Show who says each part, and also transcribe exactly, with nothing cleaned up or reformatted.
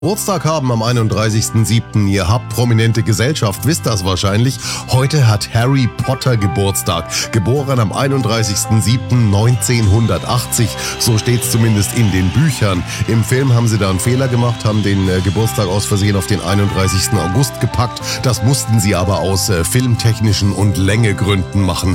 Speaker 1: Geburtstag haben am einunddreißigsten siebten Ihr habt prominente Gesellschaft, wisst das wahrscheinlich. Heute hat Harry Potter Geburtstag, geboren am einunddreißigsten siebten neunzehnhundertachtzig, so steht's zumindest in den Büchern. Im Film haben sie da einen Fehler gemacht, haben den äh, Geburtstag aus Versehen auf den einunddreißigsten August gepackt. Das mussten sie aber aus äh, filmtechnischen und Längegründen machen.